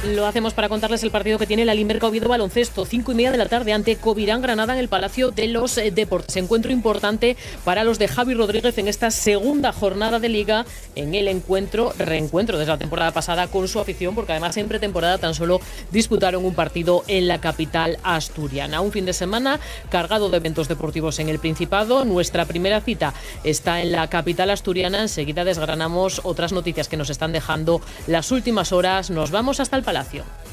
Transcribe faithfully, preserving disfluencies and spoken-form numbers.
Lo hacemos para contarles el partido que tiene la Limerca Oviedo Baloncesto, cinco y media de la tarde ante Covirán Granada en el Palacio de los Deportes. Encuentro importante para los de Javi Rodríguez en esta segunda jornada de Liga, en el encuentro, reencuentro desde la temporada pasada con su afición, porque además en pretemporada tan solo disputaron un partido en la capital asturiana. Un fin de semana cargado de eventos deportivos en el Principado. Nuestra primera cita está en la capital asturiana. Enseguida desgranamos otras noticias que nos están dejando las últimas horas. Nos vamos hasta el Palacio.